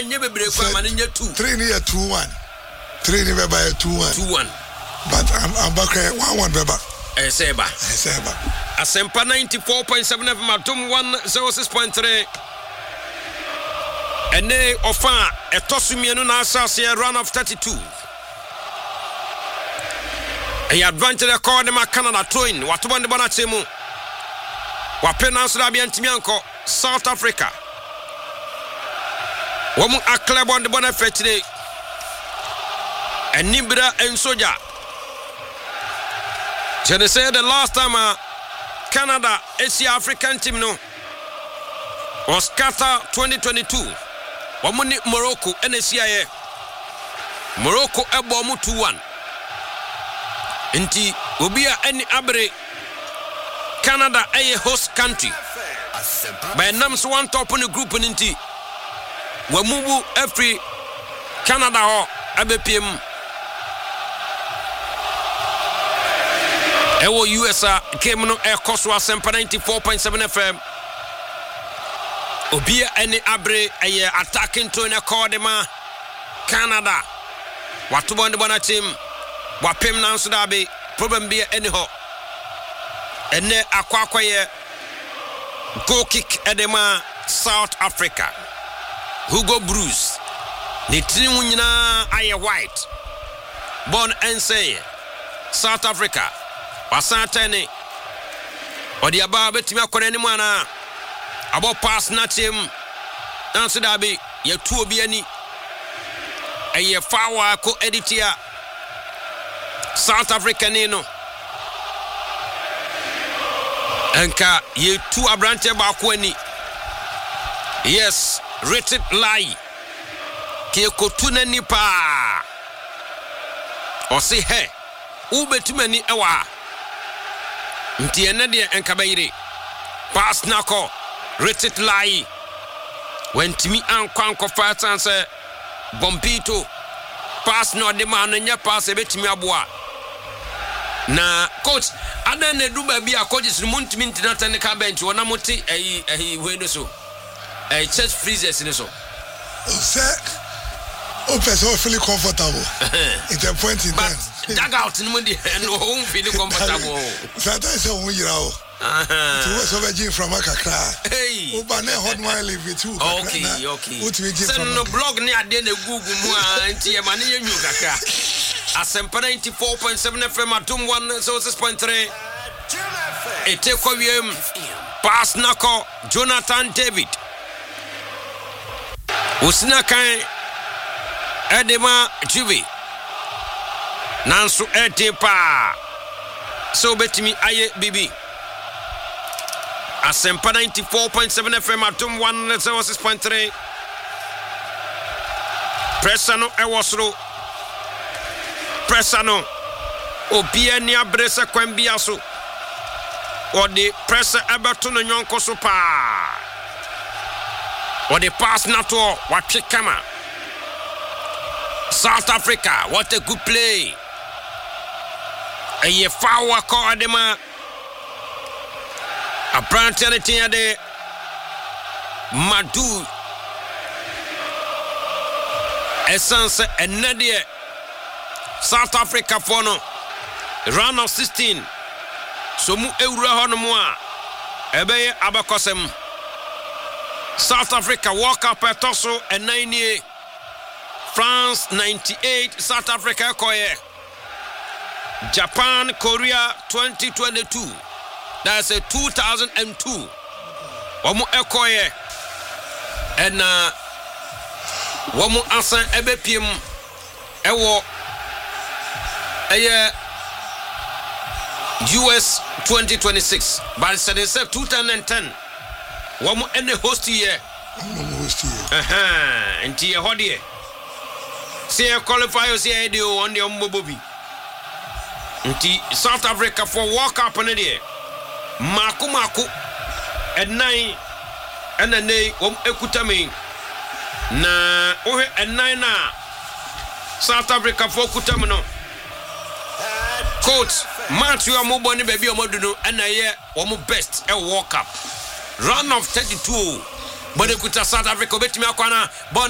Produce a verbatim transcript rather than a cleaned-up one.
Never break one man in your two. Three near two one. Three near by two one. Two one. But I'm I'm back at one one beba. I say ba. I say ba. Asempa ninety-four point seven F M Atom one oh six point three. Ene ofa etosumienu na asase run of thirty-two. A advantage record ma Canada twin watobon de bona chemu. Wa penance da bia ntimi anko South Africa. Womu aklebon de bona fetire. Enibra en soja. They say the last time uh, Canada Asia African team no was Qatar twenty twenty-two. Wamuni Morocco N S C I A. Morocco ebo mu two one. Inti obia any abre Canada a host country. By nams one top on the group inti. Wamubu every Canada ho abepiem. Ewo U S A came no air cost was ninety-four point seven F M. Obia any abre a attacking to an accordema Canada. Watubon the bona team. Wapim nan sudabi problem be anyhow. Ene akwakwaye goal kick edema South Africa. Hugo Bruce. Ni timu nyina aye white. Born and say South Africa. Wasantene odi aba betimi akore ni mu ana abo pass na team nanso da be ye tu obi ani eye fawa ko editia South Africa ni no enka ye tu abrante ba ko ani yes rated lie ke ko tu na ni pa o se he u betimi ani ewa Nti enade enkabayire pass nako rated lie when timi ankwanko fatan say bompito pass no de man nya pass e betimi aboa na coach adan na du ba bia coaches no ntimi ntinata ne ka bench wona moti eh eh we no so eh chest freezers ni so sir oh person feel comfortable it's a point in time dag out no money no home feel comfortable sometimes so we yira o aha to so be gym from akakra hey o ba na hot one live with you okay okay so no blog ni ade na google mu a nti e ma ne yenyu kakra Asempa ninety-four point seven F M Atom one oh six point three ete ko wiem pass nako Jonathan David usina kan Edema Juve Nansu Etepa So betimi aye bibi Asempa ninety-four point seven F M Atom one oh six point three Pressano ewosro Pressano Obia ni abresa kwambia so Ode pressa ebeto no nyonko so pa Ode pass nato watwe kama South Africa, what a good play. A ye foul call adema. A branch anything de Madu. Essence and Nadia. South Africa for no. Round of sixteen. So mu eura honomoa. Ebe abakosem. South Africa walk up at Tosso and nine. France ninety-eight, South Africa koye. Japan, Korea twenty twenty-two. That's a two thousand two. Wamu ekoye. And uh wamu asan ebepiem ewo eye U S twenty twenty-six. But it's said two thousand ten. Wamu ene host here. Wamu host here. Aha, enti ye hodie. See qualify see idea on the Mbobi. Nti South Africa for walk up on there. Maku maku at nine and a nay um ekutami. Na ohe at nine na South Africa for kutamino. Coach Matthew Amoboni baby omoduno and a year one best a walk up. Run of thirty-two. But South Africa bet me akwana